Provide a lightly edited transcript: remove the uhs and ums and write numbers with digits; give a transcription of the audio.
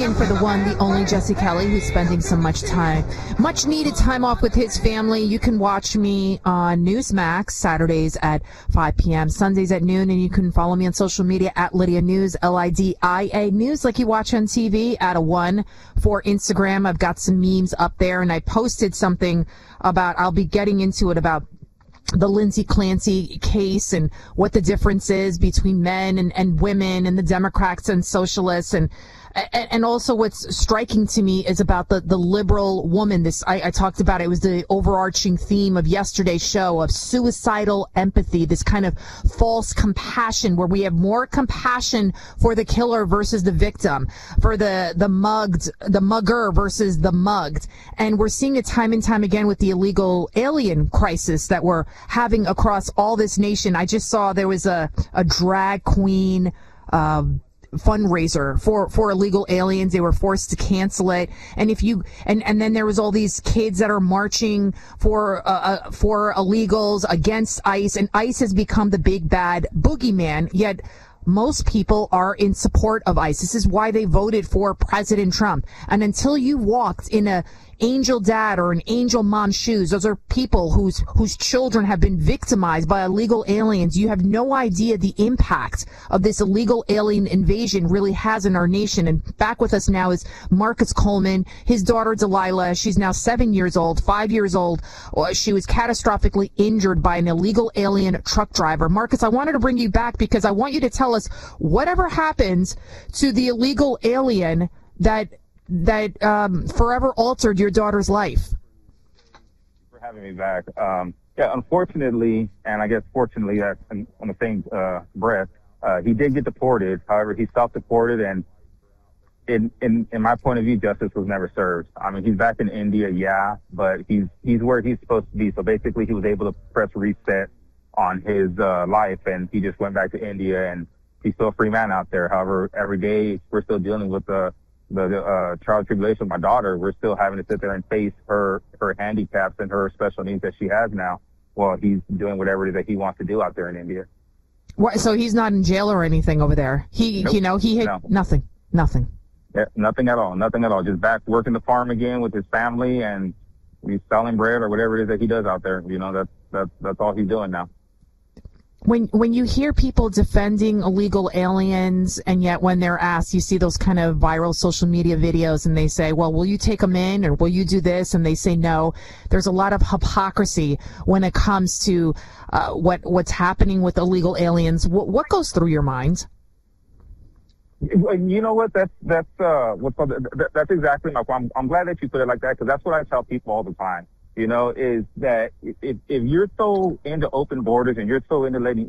filling in for the one, the only Jesse Kelly, who's spending some much needed time off with his family. You can watch me on Newsmax Saturdays at 5 p.m., Sundays at noon, and you can follow me on social media at Lydia News, Lidia News, like you watch on TV, at a 1 for Instagram. I've got some memes up there, and I posted something about, I'll be getting into it, about the Lindsay Clancy case and what the difference is between men and women and the Democrats and socialists, and also what's striking to me is about the liberal woman. I talked about it was the overarching theme of yesterday's show of suicidal empathy, this kind of false compassion where we have more compassion for the killer versus the victim, for the mugger versus the mugged. And we're seeing it time and time again with the illegal alien crisis that we're having across all this nation. I just saw there was a drag queen fundraiser for illegal aliens. They were forced to cancel it. And and then there was all these kids that are marching for illegals against ICE, and ICE has become the big bad boogeyman, yet most people are in support of ICE. This is why they voted for President Trump. And until you walked in a angel dad or an angel mom's shoes, those are people whose children have been victimized by illegal aliens. You have no idea the impact of this illegal alien invasion really has in our nation. And back with us now is Marcus Coleman, his daughter Delilah. She's now 7 years old, 5 years old. She was catastrophically injured by an illegal alien truck driver. Marcus, I wanted to bring you back because I want you to tell us whatever happens to the illegal alien that forever altered your daughter's life. For having me back. Yeah, unfortunately, and I guess fortunately, on the same breath, he did get deported. However, he self-deported, and in my point of view, justice was never served. I mean, he's back in India, yeah, but he's where he's supposed to be. So basically, he was able to press reset on his life, and he just went back to India, and he's still a free man out there. However, every day we're still dealing with the trial tribulation with my daughter. We're still having to sit there and face her handicaps and her special needs that she has now while he's doing whatever it is that he wants to do out there in India. So he's not in jail or anything over there? Nope. Nothing. Yeah, nothing at all. Just back working the farm again with his family, and he's selling bread or whatever it is that he does out there. You know, that's all he's doing now. When you hear people defending illegal aliens, and yet when they're asked, you see those kind of viral social media videos, and they say, well, will you take them in, or will you do this? And they say no. There's a lot of hypocrisy when it comes to what's happening with illegal aliens. What goes through your mind? You know what? That's exactly my point. I'm glad that you put it like that, because that's what I tell people all the time. You know, is that if you're so into open borders and you're so into letting